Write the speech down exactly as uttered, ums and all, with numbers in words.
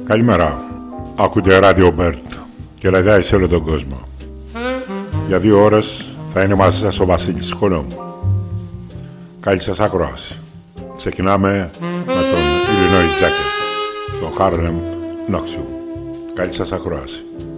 Καλημέρα. Ακούτε ράδιο Μπέρτ και λαϊδάει σε όλο τον κόσμο. Για δύο ώρες θα είναι μαζί σας ο Βασίλης Οικονόμου. Καλή σας ακρόαση. Ξεκινάμε με τον Illinois Jacket, στον Harlem Knox You. Καλή σας ακρόαση.